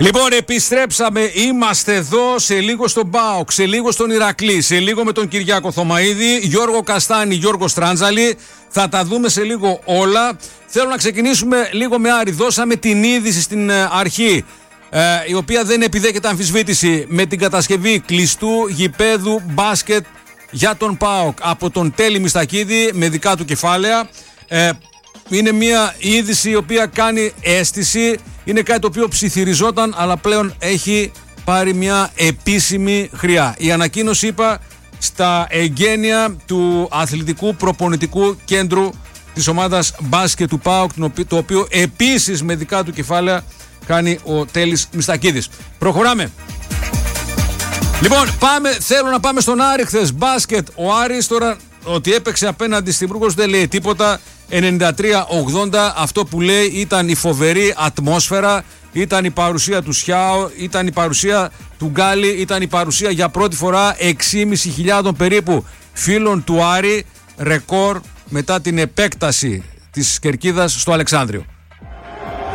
Λοιπόν, επιστρέψαμε. Είμαστε εδώ σε λίγο στον ΠΑΟΚ, σε λίγο στον Ηρακλή, σε λίγο με τον Κυριάκο Θωμαίδη, Γιώργο Καστάνη, Γιώργο Στράντζαλη. Θα τα δούμε σε λίγο όλα. Θέλω να ξεκινήσουμε λίγο με Άρη. Δώσαμε την είδηση στην αρχή, η οποία δεν επιδέχεται αμφισβήτηση, με την κατασκευή κλειστού γηπέδου μπάσκετ για τον ΠΑΟΚ από τον Τέλη Μιστακίδη με δικά του κεφάλαια. Είναι μια είδηση η οποία κάνει αίσθηση. Είναι κάτι το οποίο ψιθυριζόταν, αλλά πλέον έχει πάρει μια επίσημη χρειά. Η ανακοίνωση, είπα, στα εγγένεια του αθλητικού προπονητικού κέντρου της ομάδας μπάσκετ του ΠΑΟΚ, το οποίο επίσης με δικά του κεφάλαια κάνει ο Τέλης Μιστακίδης. Προχωράμε. Λοιπόν, θέλω να πάμε στον Άρη χθες. Μπάσκετ. Ο Άρης τώρα ότι έπαιξε απέναντι στην Μπρούγκος δεν λέει τίποτα. 93-80. Αυτό που λέει ήταν η φοβερή ατμόσφαιρα, ήταν η παρουσία του Σιάο, ήταν η παρουσία του Γκάλι, ήταν η παρουσία για πρώτη φορά 6.500 περίπου φίλων του Άρη, ρεκόρ μετά την επέκταση της κερκίδας στο Αλεξάνδριο.